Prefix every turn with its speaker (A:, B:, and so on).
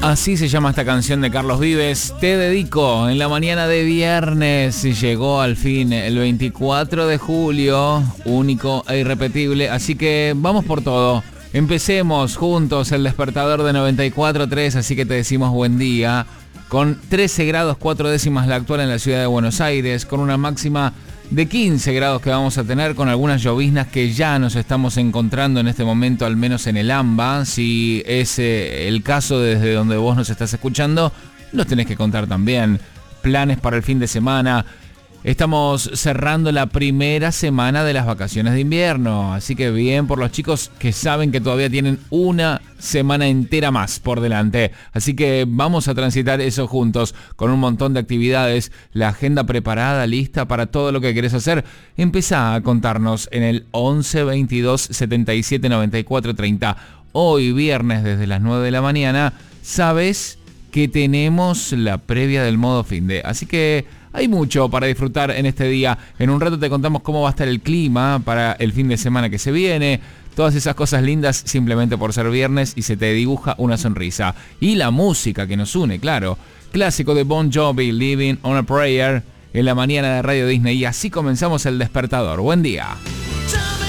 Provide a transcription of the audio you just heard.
A: Así se llama esta canción de Carlos Vives. Te dedico en la mañana de viernes. Llegó al fin el 24 de julio, único e irrepetible. Así que vamos por todo. Empecemos juntos el despertador de 94.3. Así que te decimos buen día. Con 13 grados 4 décimas la actual en la ciudad de Buenos Aires. Con una máxima de 15 grados que vamos a tener, con algunas lloviznas que ya nos estamos encontrando en este momento, al menos en el AMBA. Si es el caso desde donde vos nos estás escuchando, los tenés que contar también. Planes para el fin de semana. Estamos cerrando la primera semana de las vacaciones de invierno, así que bien por los chicos que saben que todavía tienen una semana entera más por delante. Así que vamos a transitar eso juntos, con un montón de actividades, la agenda preparada, lista para todo lo que querés hacer. Empezá a contarnos en el 11 22 77 94 30. Hoy viernes desde las 9 de la mañana, sabes que tenemos la previa del modo finde, así que hay mucho para disfrutar en este día. En un rato te contamos cómo va a estar el clima para el fin de semana que se viene. Todas esas cosas lindas simplemente por ser viernes y se te dibuja una sonrisa. Y la música que nos une, claro. Clásico de Bon Jovi, Living on a Prayer, en la mañana de Radio Disney. Y así comenzamos el despertador. Buen día.